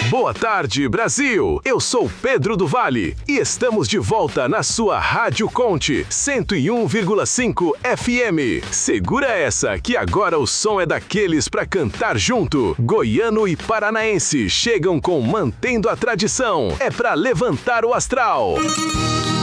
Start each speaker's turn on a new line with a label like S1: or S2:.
S1: Boa tarde, Brasil! Eu sou Pedro do Vale e estamos de volta na sua Rádio Conte 101,5 FM. Segura essa que agora o som é daqueles pra cantar junto. Goiano e paranaense chegam com Mantendo a Tradição. É pra levantar o astral.